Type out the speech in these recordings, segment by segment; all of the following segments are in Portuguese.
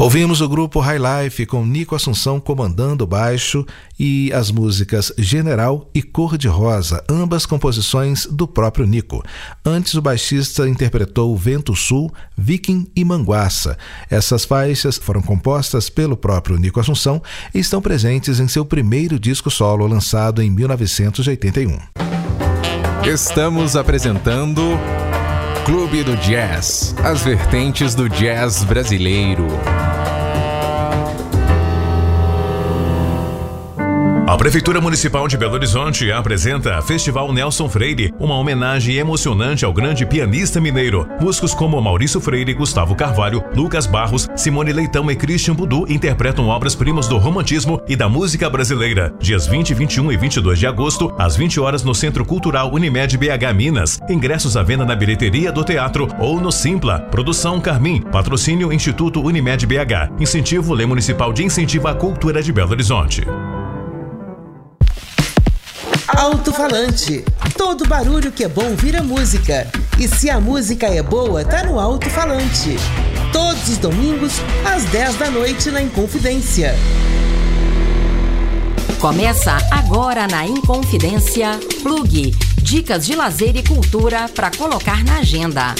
Ouvimos o grupo High Life com Nico Assunção comandando o baixo e as músicas General e Cor de Rosa, ambas composições do próprio Nico. Antes, o baixista interpretou Vento Sul, Viking e Manguaça. Essas faixas foram compostas pelo próprio Nico Assunção e estão presentes em seu primeiro disco solo lançado em 1981. Estamos apresentando Clube do Jazz, as vertentes do jazz brasileiro. A Prefeitura Municipal de Belo Horizonte apresenta Festival Nelson Freire, uma homenagem emocionante ao grande pianista mineiro. Músicos como Maurício Freire, Gustavo Carvalho, Lucas Barros, Simone Leitão e Christian Budu interpretam obras-primas do romantismo e da música brasileira. Dias 20, 21 e 22 de agosto, às 20 horas no Centro Cultural Unimed BH Minas. Ingressos à venda na bilheteria do teatro ou no Simpla. Produção Carmim. Patrocínio Instituto Unimed BH. Incentivo Lei Municipal de Incentivo à Cultura de Belo Horizonte. Alto-falante. Todo barulho que é bom vira música. E se a música é boa, tá no alto-falante. Todos os domingos, às 10 da noite, na Inconfidência. Começa agora na Inconfidência Plug. Dicas de lazer e cultura para colocar na agenda.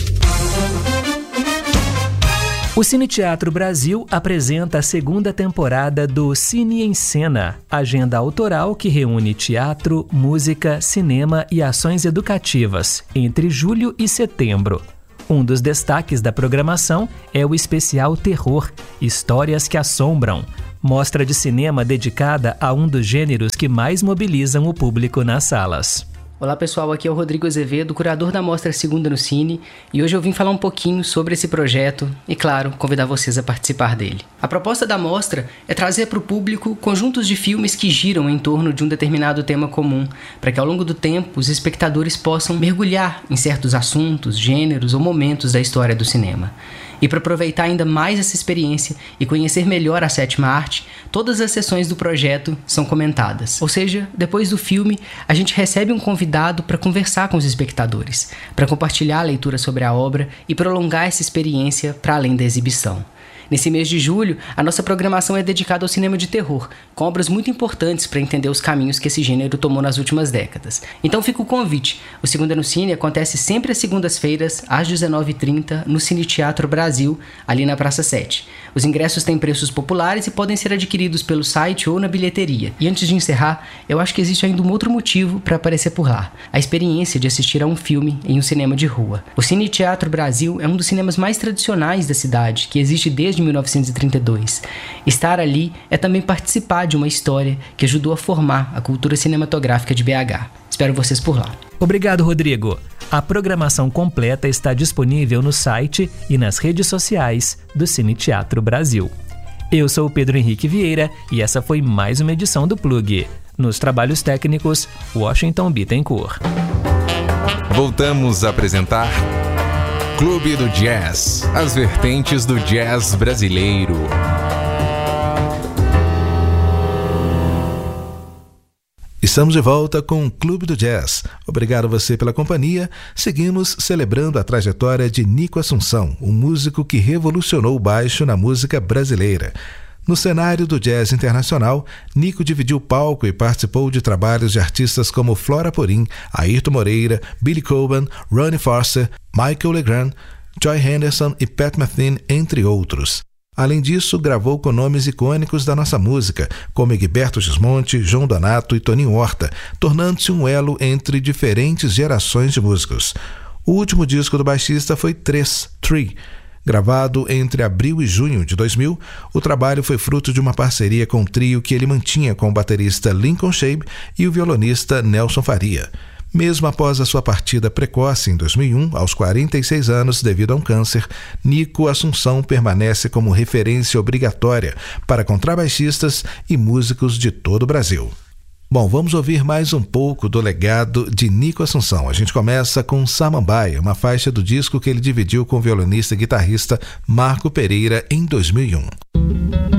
O Cine Teatro Brasil apresenta a segunda temporada do Cine em Cena, agenda autoral que reúne teatro, música, cinema e ações educativas, entre julho e setembro. Um dos destaques da programação é o especial Terror, Histórias que Assombram, mostra de cinema dedicada a um dos gêneros que mais mobilizam o público nas salas. Olá pessoal, aqui é o Rodrigo Azevedo, curador da Mostra Segunda no Cine, e hoje eu vim falar um pouquinho sobre esse projeto e, claro, convidar vocês a participar dele. A proposta da mostra é trazer para o público conjuntos de filmes que giram em torno de um determinado tema comum, para que ao longo do tempo os espectadores possam mergulhar em certos assuntos, gêneros ou momentos da história do cinema. E para aproveitar ainda mais essa experiência e conhecer melhor a sétima arte, todas as sessões do projeto são comentadas. Ou seja, depois do filme, a gente recebe um convidado para conversar com os espectadores, para compartilhar a leitura sobre a obra e prolongar essa experiência para além da exibição. Nesse mês de julho, a nossa programação é dedicada ao cinema de terror, com obras muito importantes para entender os caminhos que esse gênero tomou nas últimas décadas. Então fica o convite. O Segunda no Cine acontece sempre às segundas-feiras, às 19h30, no Cine Teatro Brasil, ali na Praça 7. Os ingressos têm preços populares e podem ser adquiridos pelo site ou na bilheteria. E antes de encerrar, eu acho que existe ainda um outro motivo para aparecer por lá: a experiência de assistir a um filme em um cinema de rua. O Cine Teatro Brasil é um dos cinemas mais tradicionais da cidade, que existe desde 1932. Estar ali é também participar de uma história que ajudou a formar a cultura cinematográfica de BH. Espero vocês por lá. Obrigado, Rodrigo. A programação completa está disponível no site e nas redes sociais do Cine Teatro Brasil. Eu sou o Pedro Henrique Vieira e essa foi mais uma edição do Plug. Nos trabalhos técnicos, Washington Bittencourt. Voltamos a apresentar Clube do Jazz, as vertentes do jazz brasileiro. Estamos de volta com o Clube do Jazz. Obrigado a você pela companhia. Seguimos celebrando a trajetória de Nico Assunção, um músico que revolucionou o baixo na música brasileira. No cenário do jazz internacional, Nico dividiu palco e participou de trabalhos de artistas como Flora Purim, Ayrton Moreira, Billy Coban, Ronnie Foster, Michael Legrand, Joy Henderson e Pat Metheny, entre outros. Além disso, gravou com nomes icônicos da nossa música, como Egberto Gismonti, João Donato e Toninho Horta, tornando-se um elo entre diferentes gerações de músicos. O último disco do baixista foi Tree. Gravado entre abril e junho de 2000, o trabalho foi fruto de uma parceria com o trio que ele mantinha com o baterista Lincoln Shabe e o violonista Nelson Faria. Mesmo após a sua partida precoce em 2001, aos 46 anos devido a um câncer, Nico Assunção permanece como referência obrigatória para contrabaixistas e músicos de todo o Brasil. Bom, vamos ouvir mais um pouco do legado de Nico Assunção. A gente começa com Samambaia, uma faixa do disco que ele dividiu com o violonista e guitarrista Marco Pereira em 2001.